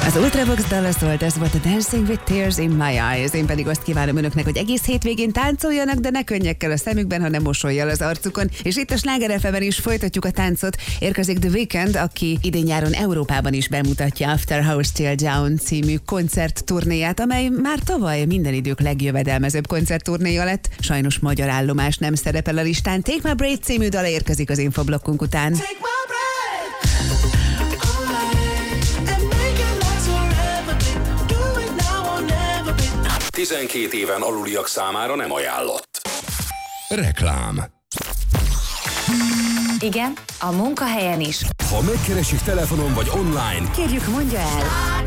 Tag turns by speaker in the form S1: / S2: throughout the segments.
S1: Az Ultravox dala szólt, ez volt a Dancing with Tears in My Eyes. Én pedig azt kívánom önöknek, hogy egész hétvégén táncoljanak, de ne könnyekkel a szemükben, hanem mosollyal az arcukon. És itt a Sláger FM-en is folytatjuk a táncot. Érkezik The Weeknd, aki idén-nyáron Európában is bemutatja After Hours Till Dawn című koncertturnéját, amely már tavaly minden idők legjövedelmezőbb koncertturnéja lett. Sajnos magyar állomás nem szerepel a listán. Take My Breath című dala érkezik az infoblokkunk után.
S2: 12 éven aluliak számára nem ajánlott. Reklám.
S3: Igen, a munkahelyen is.
S2: Ha megkeresik telefonon vagy online,
S3: Kérjük, mondja el.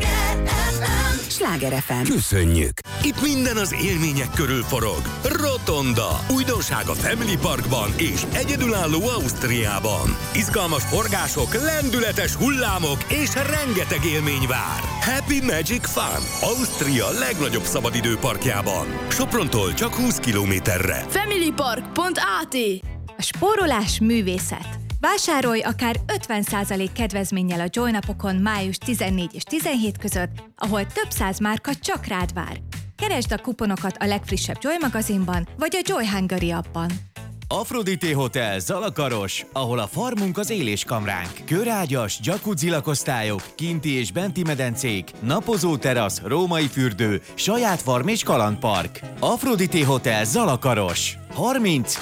S1: Sláger FM.
S2: köszönjük! Itt minden az élmények körül forog. Rotonda. Újdonság a Family Parkban és egyedülálló Ausztriában. Izgalmas forgások, lendületes hullámok és rengeteg élmény vár. Happy Magic Fun. Ausztria legnagyobb szabadidőparkjában. Soprontól csak 20 kilométerre.
S4: Familypark.at.
S5: A spórolás művészet. Vásárolj akár 50% kedvezménnyel a Joy napokon május 14 és 17 között, ahol több száz márka csak rád vár. Keresd a kuponokat a legfrissebb Joy magazinban vagy a Joy Hungary appban.
S6: Aphrodite Hotel Zalakaros, ahol a farmunk az éléskamránk. Körágyas, jacuzzi lakosztályok, kinti és benti medencék, napozó terasz, római fürdő, saját farm és kalandpark. Aphrodite Hotel Zalakaros. 30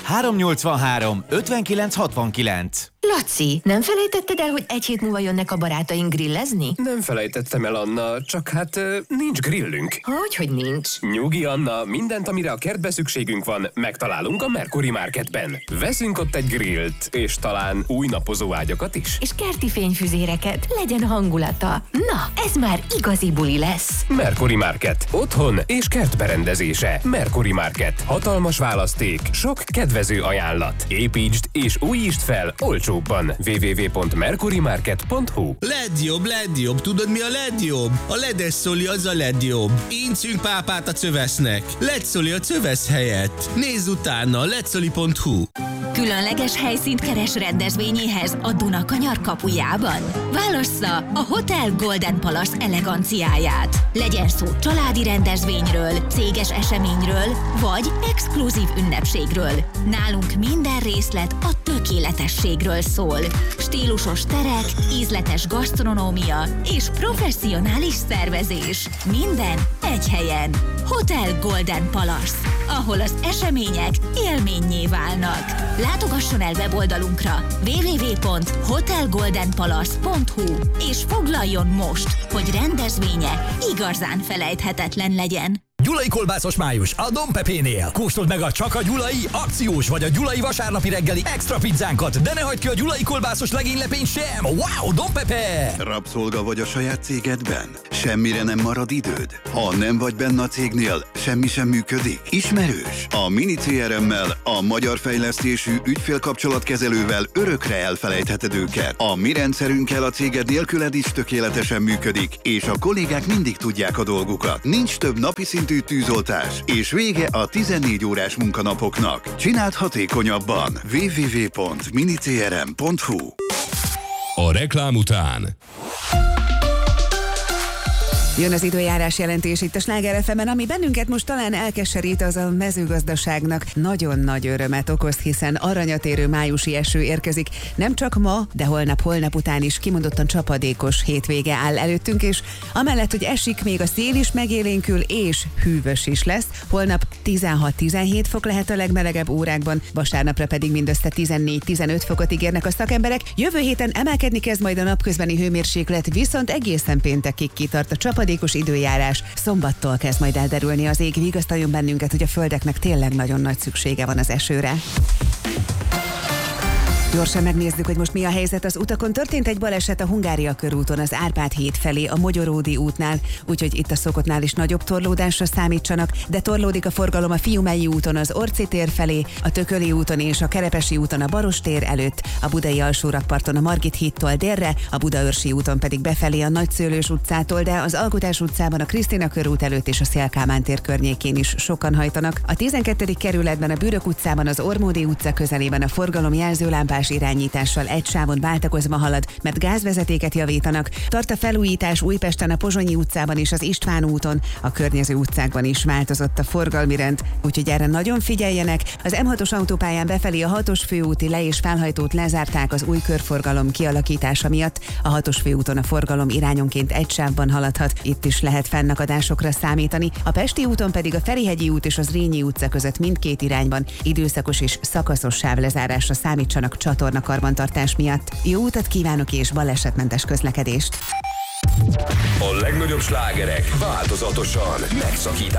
S6: 383 59 69.
S3: Laci, nem felejtetted el, hogy egy hét múlva jönnek a barátaink grillezni?
S7: Nem felejtettem el, Anna, csak hát nincs grillünk.
S3: Hogy nincs?
S7: Nyugi, Anna, mindent, amire a kertbe szükségünk van, megtalálunk a Mercury Marketben. Veszünk ott egy grillt, és talán új napozó ágyakat is.
S3: És kerti fényfüzéreket, legyen hangulata. Na, ez már igazi buli lesz.
S7: Mercury Market. Otthon és kertberendezése. Mercury Market. Hatalmas választék, sok kedvező ajánlat. Építsd és újítsd fel olcsóbban. www.mercurymarket.hu.
S8: LED jobb, tudod mi a LED jobb? A ledes szoli az a LED jobb. Incünk pápát a cövesznek. LED szoli a cövesz helyett. Nézz utána, ledszoli.hu.
S9: Különleges helyszínt keres rendezvényéhez a Dunakanyar kapujában? Válassza a Hotel Golden Palace eleganciáját. Legyen szó családi rendezvényről, céges eseményről, vagy exkluzív ünnepségről. Nálunk minden részlet a tökéletességről szól. Stílusos terek, ízletes gasztronómia és professzionális szervezés. Minden egy helyen. Hotel Golden Palace, ahol az események élménnyé válnak. Látogasson el weboldalunkra www.hotelgoldenpalace.hu és foglaljon most, hogy rendezvénye igazán felejthetetlen legyen.
S10: Gyulai kolbászos május a Don Pepénél. Kóstold meg a csak a gyulai akciós vagy a gyulai vasárnapi reggeli extra pizzánkat, de ne hagyd ki a gyulai kolbászos legénylepényt sem. Wow, Don Pepe!
S11: Rabszolga vagy a saját cégedben? Semmire nem marad időd? Ha nem vagy benne a cégnél, semmi sem működik? Ismerős? A Mini CRM-mel, a magyar fejlesztésű ügyfélkapcsolatkezelővel örökre elfelejtheted őket. A mi rendszerünkkel a céged nélküled is tökéletesen működik, és a kollégák mindig tudják a dolgukat. Nincs több napi szintű tűzoltás, és vége a 14 órás munkanapoknak. Csináld hatékonyabban. www.minicrm.hu.
S2: A reklám után
S1: Jön az időjárás jelentés itt a Sláger FM-en, ami bennünket most talán elkeserít, az a mezőgazdaságnak nagyon nagy örömet okoz, hiszen aranyat érő májusi eső érkezik. Nem csak ma, de holnap után is kimondottan csapadékos hétvége áll előttünk, és amellett, hogy esik, még a szél is megélénkül, és hűvös is lesz. Holnap 16-17 fok lehet a legmelegebb órákban, vasárnapra pedig mindössze 14-15 fokot ígérnek a szakemberek. Jövő héten emelkedni kezd majd a napközbeni hőmérséklet, viszont egészen péntekig kitart a csapadékos időjárás. Szombattól kezd majd elderülni az ég, vigasztaljon bennünket, hogy a földeknek tényleg nagyon nagy szüksége van az esőre. Gyorsan megnézzük, hogy most mi a helyzet az utakon. Történt egy baleset a Hungária körúton, az Árpád híd felé, a Mogyoródi útnál, úgyhogy itt a szokottnál is nagyobb torlódásra számítsanak, de torlódik a forgalom a Fiumei úton az Orci tér felé, a Tököli úton és a Kerepesi úton a Baros tér előtt, a Budai alsórakparton a Margit hídtól délre, a Budaörsi úton pedig befelé a Nagyszőlős utcától, de az Alkotás utcában a Krisztina körút előtt és a Széll Kálmán tér környékén is sokan hajtanak. A 12. kerületben a Bürök utcában az Ormódi utca közelében a forgalom jelzőlámpás duplás irányítással egy sávon váltakozva halad, mert gázvezetéket javítanak. Tart a felújítás Újpesten, a Pozsonyi utcában és az István úton, a környező utcákban is változott a forgalmi rend, úgyhogy erre nagyon figyeljenek. Az M6-os autópályán befelé a 6-os főúti le- és felhajtót lezárták az új körforgalom kialakítása miatt. A 6-os főúton a forgalom irányonként egy sávban haladhat, itt is lehet fennakadásokra számítani. A Pesti úton pedig a Ferihegyi út és az Rényi utca között mindkét irányban időszakos és szakaszos sávlezárásra számítsanak csatornakarbantartás miatt. Jó utat kívánok és balesetmentes közlekedést!
S7: A legnagyobb slágerek változatosan megszakítás.